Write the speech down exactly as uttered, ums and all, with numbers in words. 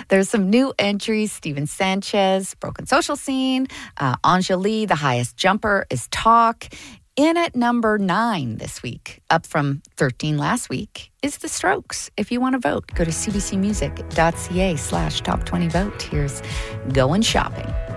There's some new entries. Steven Sanchez, Broken Social Scene. Uh, Anjali, The Highest Jumper is Talk. In at number nine this week, up from thirteen last week, is The Strokes. If you want to vote, go to cbcmusic.ca slash top 20 vote. Here's Going Shopping.